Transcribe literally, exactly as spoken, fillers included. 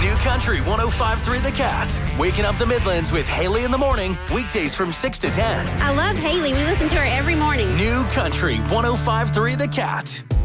New Country one oh five point three The Cat. Waking up the Midlands with Haley in the morning. Weekdays from six to ten. I love Haley. We listen to her every morning. New Country one oh five point three The Cat.